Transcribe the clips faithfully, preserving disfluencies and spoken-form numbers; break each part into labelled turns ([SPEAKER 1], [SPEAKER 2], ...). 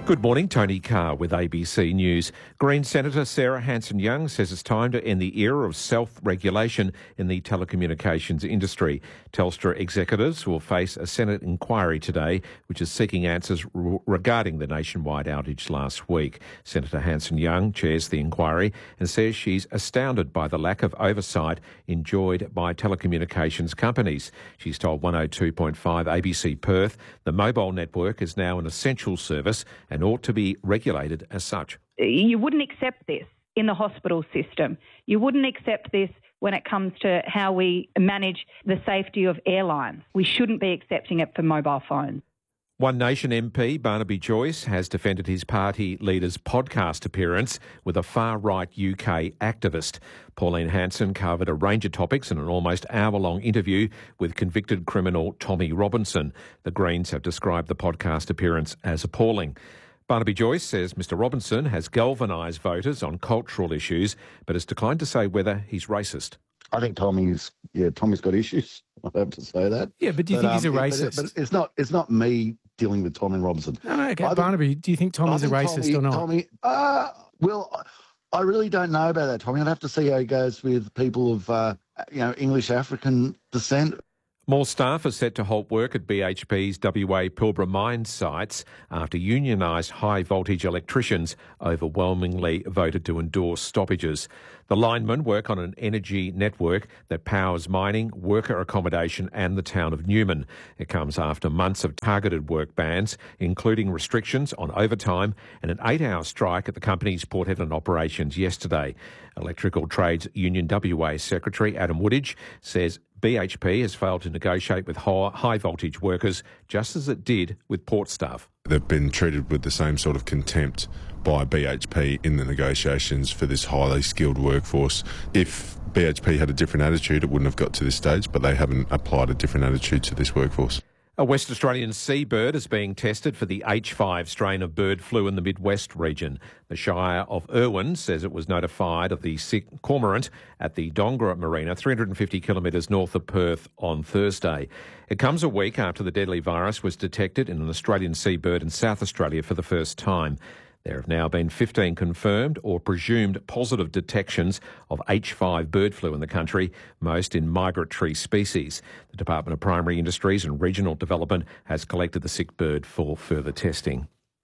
[SPEAKER 1] Good morning, Tony Carr with A B C News. Green Senator Sarah Hanson-Young says it's time to end the era of self-regulation in the telecommunications industry. Telstra executives will face a Senate inquiry today, which is seeking answers r- regarding the nationwide outage last week. Senator Hanson-Young chairs the inquiry and says she's astounded by the lack of oversight enjoyed by telecommunications companies. She's told one oh two point five A B C Perth the mobile network is now an essential service and ought to be regulated as such.
[SPEAKER 2] You wouldn't accept this in the hospital system. You wouldn't accept this when it comes to how we manage the safety of airlines. We shouldn't be accepting it for mobile phones.
[SPEAKER 1] One Nation M P Barnaby Joyce has defended his party leader's podcast appearance with a far-right U K activist. Pauline Hanson covered a range of topics in an almost hour-long interview with convicted criminal Tommy Robinson. The Greens have described the podcast appearance as appalling. Barnaby Joyce says Mr Robinson has galvanised voters on cultural issues, but has declined to say whether he's racist.
[SPEAKER 3] I think Tommy's, yeah, Tommy's got issues. I have to say that.
[SPEAKER 4] Yeah, but do you
[SPEAKER 3] but,
[SPEAKER 4] think
[SPEAKER 3] um,
[SPEAKER 4] he's a
[SPEAKER 3] racist? But, but it's not. It's not me dealing with Tommy Robinson.
[SPEAKER 4] No, no, okay.
[SPEAKER 3] I
[SPEAKER 4] Barnaby,
[SPEAKER 3] think,
[SPEAKER 4] do you think Tommy's a racist
[SPEAKER 3] Tommy,
[SPEAKER 4] or not?
[SPEAKER 3] Tommy, uh, well, I really don't know about that, Tommy. I'd have to see how he goes with people of, uh, you know, English African descent.
[SPEAKER 1] More staff are set to halt work at B H P's W A Pilbara mine sites after unionised high-voltage electricians overwhelmingly voted to endorse stoppages. The linemen work on an energy network that powers mining, worker accommodation and the town of Newman. It comes after months of targeted work bans, including restrictions on overtime and an eight-hour strike at the company's Port Hedland operations yesterday. Electrical Trades Union W A Secretary Adam Woodage says B H P has failed to negotiate with high-voltage workers, just as it did with port staff.
[SPEAKER 5] They've been treated with the same sort of contempt by B H P in the negotiations for this highly skilled workforce. If B H P had a different attitude, it wouldn't have got to this stage, but they haven't applied a different attitude to this workforce.
[SPEAKER 1] A West Australian seabird is being tested for the H five strain of bird flu in the Midwest region. The Shire of Irwin says it was notified of the sick cormorant at the Dongra Marina, three hundred fifty kilometres north of Perth, on Thursday. It comes a week after the deadly virus was detected in an Australian seabird in South Australia for the first time. There have now been fifteen confirmed or presumed positive detections of H five bird flu in the country, most in migratory species. The Department of Primary Industries and Regional Development has collected the sick bird for further testing.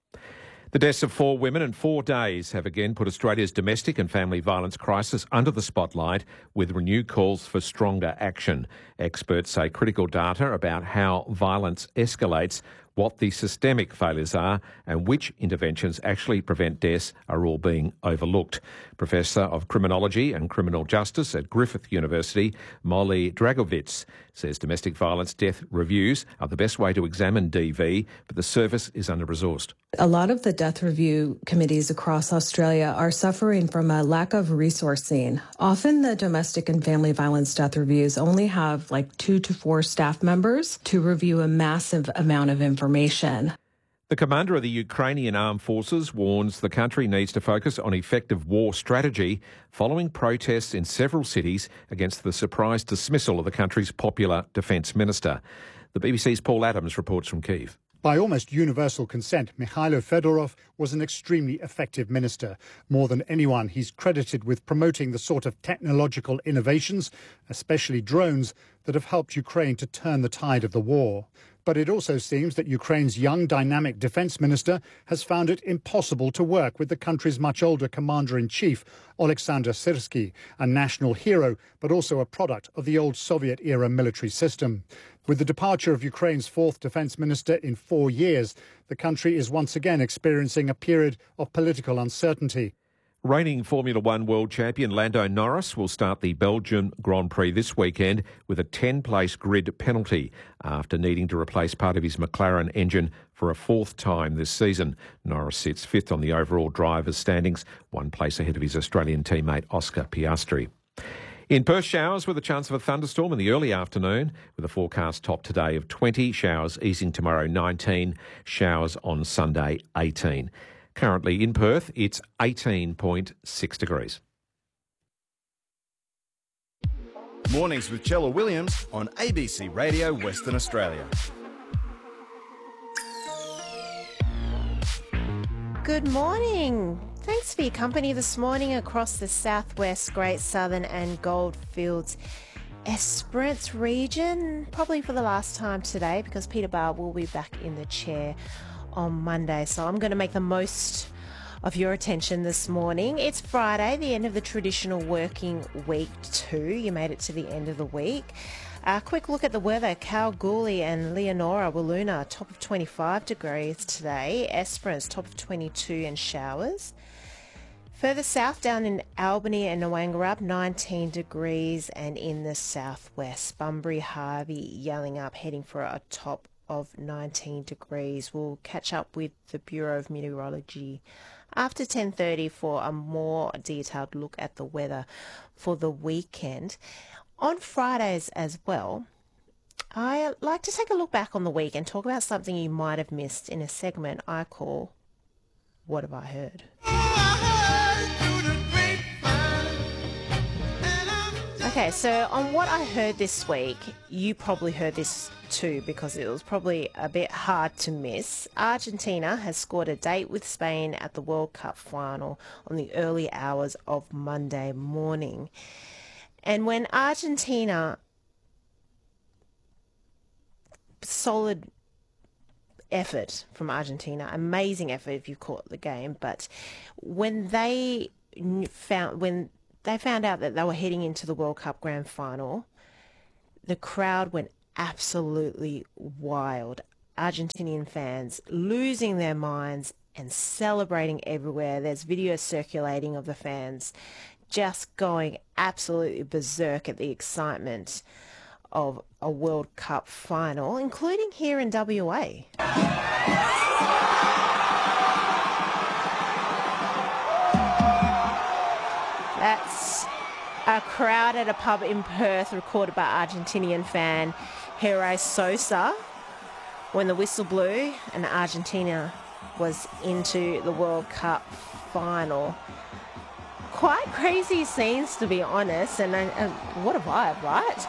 [SPEAKER 1] The deaths of four women in four days have again put Australia's domestic and family violence crisis under the spotlight, with renewed calls for stronger action. Experts say critical data about how violence escalates, what the systemic failures are and which interventions actually prevent deaths are all being overlooked. Professor of Criminology and Criminal Justice at Griffith University, Molly Dragovitz, says domestic violence death reviews are the best way to examine D V, but the service is under-resourced.
[SPEAKER 6] A lot of the death review committees across Australia are suffering from a lack of resourcing. Often the domestic and family violence death reviews only have like two to four staff members to review a massive amount of information.
[SPEAKER 1] The commander of the Ukrainian Armed Forces warns the country needs to focus on effective war strategy following protests in several cities against the surprise dismissal of the country's popular defence minister. The B B C's Paul Adams reports from Kyiv.
[SPEAKER 7] By almost universal consent, Mikhailo Fedorov was an extremely effective minister. More than anyone, he's credited with promoting the sort of technological innovations, especially drones, that have helped Ukraine to turn the tide of the war. But it also seems that Ukraine's young, dynamic defence minister has found it impossible to work with the country's much older commander-in-chief, Oleksandr Syrsky, a national hero, but also a product of the old Soviet-era military system. With the departure of Ukraine's fourth defence minister in four years, the country is once again experiencing a period of political uncertainty.
[SPEAKER 1] Reigning Formula One world champion Lando Norris will start the Belgian Grand Prix this weekend with a ten-place grid penalty after needing to replace part of his McLaren engine for a fourth time this season. Norris sits fifth on the overall drivers' standings, one place ahead of his Australian teammate Oscar Piastri. In Perth, showers with a chance of a thunderstorm in the early afternoon, with a forecast top today of twenty, showers easing tomorrow nineteen, showers on Sunday eighteen. Currently in Perth, it's eighteen point six degrees.
[SPEAKER 8] Mornings with Chella Williams on A B C Radio Western Australia.
[SPEAKER 4] Good morning. Thanks for your company this morning across the Southwest, Great Southern and Goldfields Esperance region. Probably for the last time today because Peter Barr will be back in the chair on Monday. So I'm going to make the most of your attention this morning. It's Friday, the end of the traditional working week too. You made it to the end of the week. A quick look at the weather. Kalgoorlie and Leonora Wiluna, top of twenty-five degrees today. Esperance, top of twenty-two and showers. Further south, down in Albany and Nowangarab, nineteen degrees, and in the southwest, Bunbury, Harvey, Yelling Up, heading for a top of nineteen degrees. We'll catch up with the Bureau of Meteorology after ten thirty for a more detailed look at the weather for the weekend. On Fridays as well, I like to take a look back on the week and talk about something you might have missed in a segment I call What Have I Heard? Okay, so on What I Heard this week, you probably heard this too because it was probably a bit hard to miss. Argentina has scored a date with Spain at the World Cup final on the early hours of Monday morning. And when Argentina, solid effort from Argentina, amazing effort if you caught the game, but when they found when they found out that they were heading into the World Cup Grand Final, the crowd went absolutely wild. Argentinian fans losing their minds and celebrating everywhere. There's videos circulating of the fans just going absolutely berserk at the excitement of a World Cup final, including here in W A. That's a crowd at a pub in Perth recorded by Argentinian fan Jere Sosa when the whistle blew and Argentina was into the World Cup final. Quite crazy scenes, to be honest, and, and what a vibe, right?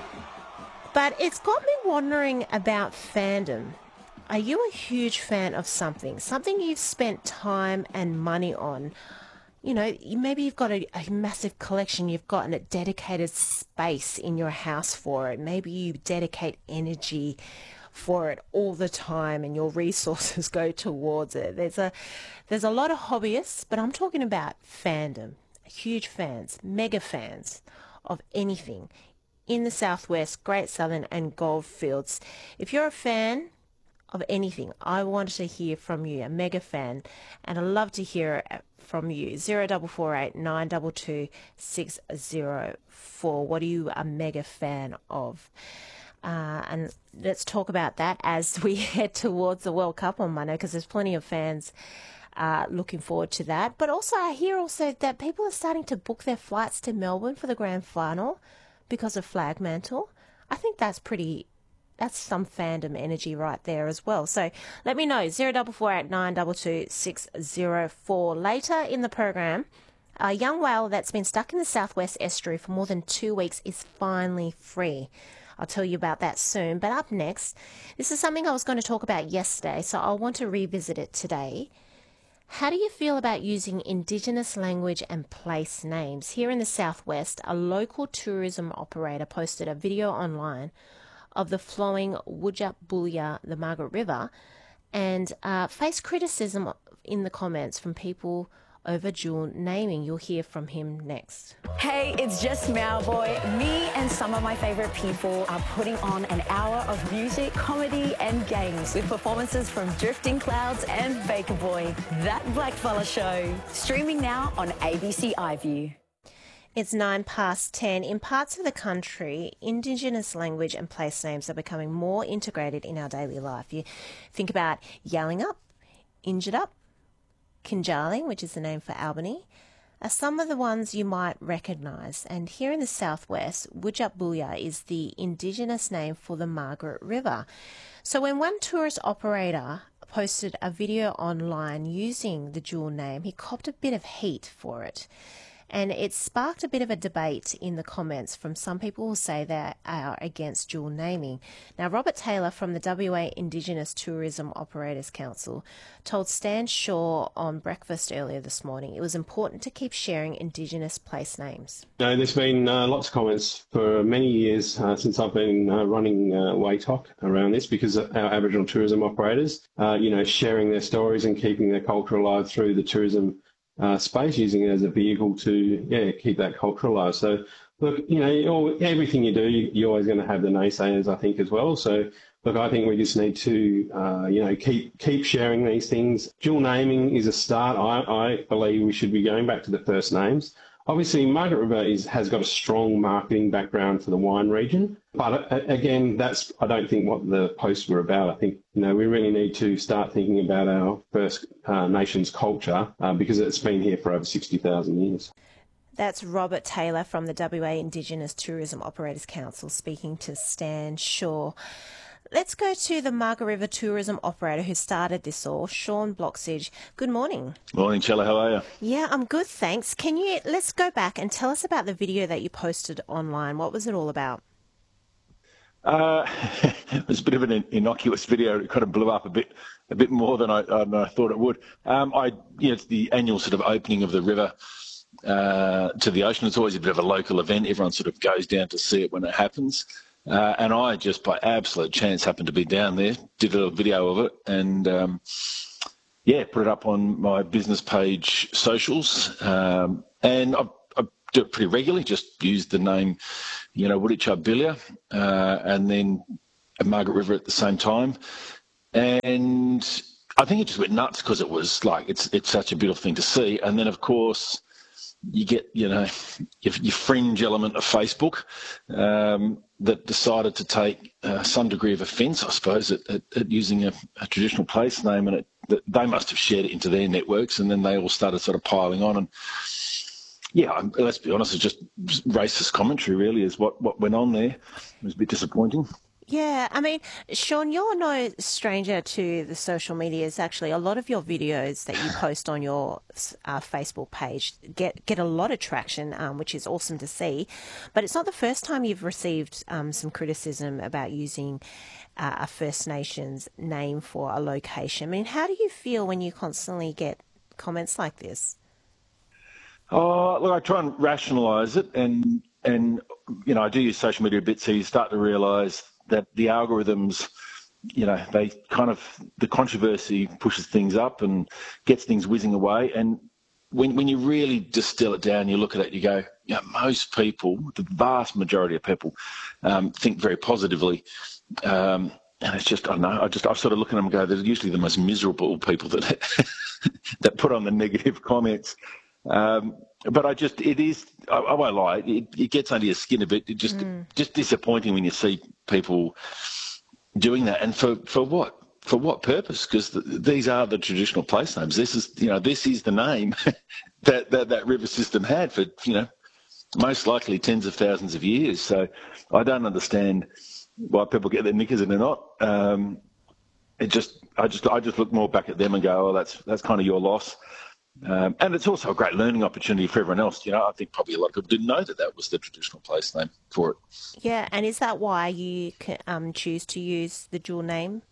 [SPEAKER 4] But it's got me wondering about fandom. Are you a huge fan of something? Something you've spent time and money on? You know, maybe you've got a, a massive collection, you've got a dedicated space in your house for it. Maybe you dedicate energy for it all the time and your resources go towards it. There's a there's a lot of hobbyists, but I'm talking about fandom. Huge fans, mega fans of anything in the Southwest, Great Southern and Goldfields. If you're a fan of anything, I want to hear from you, a mega fan, and I'd love to hear from you. zero four four eight nine two two six zero four. What are you a mega fan of? Uh, and let's talk about that as we head towards the World Cup on Monday, because there's plenty of fans uh, looking forward to that. But also, I hear also that people are starting to book their flights to Melbourne for the grand final because of Flagmantle. I think that's pretty, that's some fandom energy right there as well. So let me know, zero four four eight nine two two six zero four. Later in the program, a young whale that's been stuck in the Southwest Estuary for more than two weeks is finally free. I'll tell you about that soon. But up next, this is something I was going to talk about yesterday, so I want to revisit it today. How do you feel about using Indigenous language and place names? Here in the Southwest, a local tourism operator posted a video online of the flowing Wujap Boolyah, the Margaret River, and uh, faced criticism in the comments from people over dual naming. You'll hear from him next.
[SPEAKER 9] Hey, it's just Mauboy. Me and some of my favourite people are putting on an hour of music, comedy and games with performances from Drifting Clouds and Baker Boy. That Blackfella Show. Streaming now on A B C iView.
[SPEAKER 4] It's nine past ten. In parts of the country, Indigenous language and place names are becoming more integrated in our daily life. You think about Yelling Up, Injured Up, Kinjarling, which is the name for Albany, are some of the ones you might recognise. And here in the Southwest, Wujap Boolyah is the Indigenous name for the Margaret River. So when one tourist operator posted a video online using the dual name, he copped a bit of heat for it. And it sparked a bit of a debate in the comments from some people who say they are against dual naming. Now, Robert Taylor from the W A Indigenous Tourism Operators Council told Stan Shaw on Breakfast earlier this morning it was important to keep sharing Indigenous place names.
[SPEAKER 10] No, there's been uh, lots of comments for many years uh, since I've been uh, running uh, WATOC around this, because our Aboriginal tourism operators, uh, you know, sharing their stories and keeping their culture alive through the tourism uh, space, using it as a vehicle to, yeah, keep that culture alive. So, look, you know, everything you do, you're always going to have the naysayers, I think, as well. So, look, I think we just need to, uh, you know, keep keep sharing these things. Dual naming is a start. I, I believe we should be going back to the first names. Obviously, Margaret River is, has got a strong marketing background for the wine region. But uh, again, that's, I don't think, what the posts were about. I think, you know, we really need to start thinking about our First uh, Nations culture uh, because it's been here for over sixty thousand years.
[SPEAKER 4] That's Robert Taylor from the W A Indigenous Tourism Operators Council speaking to Stan Shaw. Let's go to the Margaret River tourism operator who started this all, Sean Bloxage. Good morning.
[SPEAKER 11] Morning, Chella. How are you?
[SPEAKER 4] Yeah, I'm good, thanks. Can you, let's go back and tell us about the video that you posted online. What was it all about?
[SPEAKER 11] Uh, it was a bit of an innocuous video. It kind of blew up a bit, a bit more than I, than I thought it would. Um, I, you know, it's the annual sort of opening of the river uh, to the ocean. It's always a bit of a local event. Everyone sort of goes down to see it when it happens. Uh, and I just, by absolute chance, happened to be down there, did a video of it, and um, yeah, put it up on my business page socials. Um, and I, I do it pretty regularly, just use the name, you know, Woodichub uh, and then Margaret River at the same time. And I think it just went nuts because it was like, it's it's such a beautiful thing to see. And then, of course, you get, you know, your, your fringe element of Facebook um, that decided to take uh, some degree of offence, I suppose, at, at, at using a, a traditional place name, and it, that they must have shared it into their networks, and then they all started sort of piling on. And yeah, let's be honest, it's just racist commentary, really, is what, what went on there. It was a bit disappointing.
[SPEAKER 4] Yeah, I mean, Sean, you're no stranger to the social medias. Actually, a lot of your videos that you post on your uh, Facebook page get get a lot of traction, um, which is awesome to see. But it's not the first time you've received um, some criticism about using uh, a First Nations name for a location. I mean, how do you feel when you constantly get comments like this?
[SPEAKER 11] Oh, look, I try and rationalise it, and and you know, I do use social media a bit, so you start to realise that the algorithms, you know, they kind of, the controversy pushes things up and gets things whizzing away. And when when you really distill it down, you look at it, you go, you know, most people, the vast majority of people, um, think very positively. Um, and it's just, I don't know, I just, I sort of look at them and go, they're usually the most miserable people that that put on the negative comments. Um, but I just, it is, I, I won't lie, it, it gets under your skin a bit. It just, mm. just disappointing when you see people doing that. And for, for what? For what purpose? Because the, these are the traditional place names. This is, you know, this is the name that, that that river system had for, you know, most likely tens of thousands of years. So I don't understand why people get their knickers in a knot. Um, it just, I just, I just look more back at them and go, oh, that's that's kind of your loss. Um, and it's also a great learning opportunity for everyone else. You know, I think probably a lot of people didn't know that that was the traditional place name for it.
[SPEAKER 4] Yeah, and is that why you can, um, choose to use the dual name?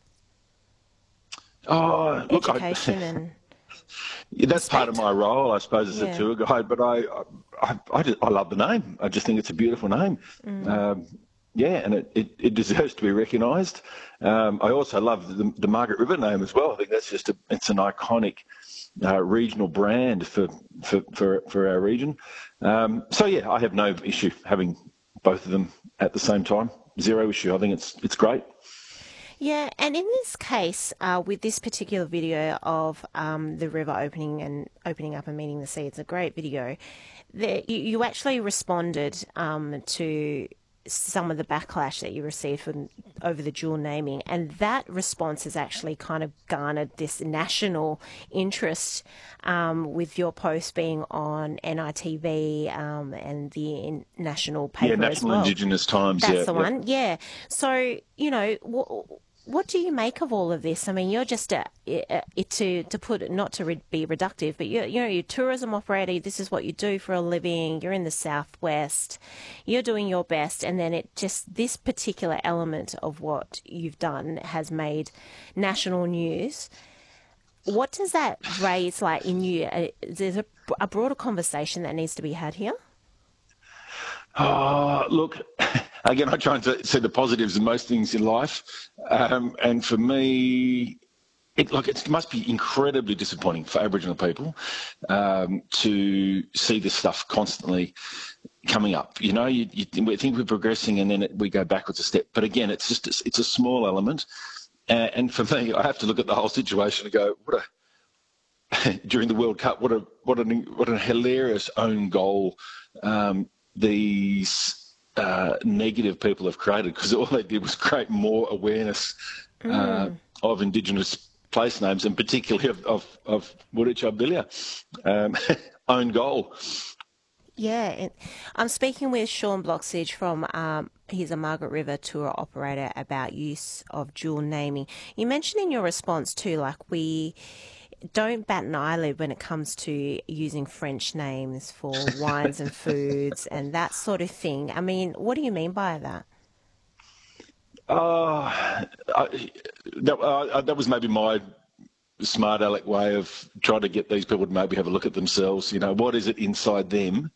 [SPEAKER 11] Oh, look,
[SPEAKER 4] Education
[SPEAKER 11] I,
[SPEAKER 4] and
[SPEAKER 11] yeah, that's respect. Part of my role, I suppose, as yeah. a tour guide. But I, I, I, just, I love the name. I just think it's a beautiful name. Mm. Um, yeah, and it, it, it deserves to be recognised. Um, I also love the, the Margaret River name as well. I think that's just a, it's an iconic Uh, regional brand for, for, for, for our region. Um, so, yeah, I have no issue having both of them at the same time. Zero issue. I think it's it's great.
[SPEAKER 4] Yeah, and in this case, uh, with this particular video of um, the river opening and opening up and meeting the sea, it's a great video. The, you, you actually responded um, to some of the backlash that you received from, over the dual naming, and that response has actually kind of garnered this national interest um, with your post being on N I T V um, and the national paper
[SPEAKER 11] yeah, National
[SPEAKER 4] as well.
[SPEAKER 11] Indigenous Times.
[SPEAKER 4] That's
[SPEAKER 11] yeah,
[SPEAKER 4] the
[SPEAKER 11] yeah.
[SPEAKER 4] one, yeah. So, you know, w- what do you make of all of this? I mean, you're just a, a, a, to to put it, not to re- be reductive, but you're you know you're a tourism operator. This is what you do for a living. You're in the southwest. You're doing your best, and then it just this particular element of what you've done has made national news. What does that raise like in you? Uh, there's a, a broader conversation that needs to be had here.
[SPEAKER 11] Oh, look, again, I try and see the positives in most things in life. Um, and for me, it, look, it must be incredibly disappointing for Aboriginal people um, to see this stuff constantly coming up. You know, you, you we think we're progressing and then it, we go backwards a step. But again, it's just a, it's a small element. Uh, and for me, I have to look at the whole situation and go, what a during the World Cup, what a what an what a hilarious own goal. Um, these uh, negative people have created, because all they did was create more awareness uh, mm. of Indigenous place names, and particularly of, of, of Wurundjeri um own goal.
[SPEAKER 4] Yeah, and I'm speaking with Sean Bloxage from, um, he's a Margaret River tour operator, about use of dual naming. You mentioned in your response too, like we don't bat an eyelid when it comes to using French names for wines and foods and that sort of thing. I mean, what do you mean by that?
[SPEAKER 11] Uh, I, that, uh, that was maybe my smart aleck way of trying to get these people to maybe have a look at themselves. You know, what is it inside them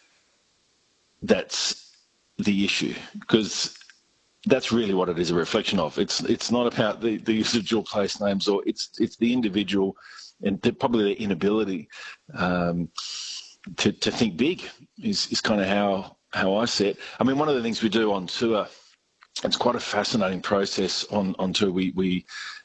[SPEAKER 11] that's the issue? Because that's really what it is a reflection of. It's it's not about the, the use of dual place names, or it's it's the individual and the, probably their inability um, to to think big is is kind of how how I see it. I mean, one of the things we do on tour, it's quite a fascinating process on on tour. We we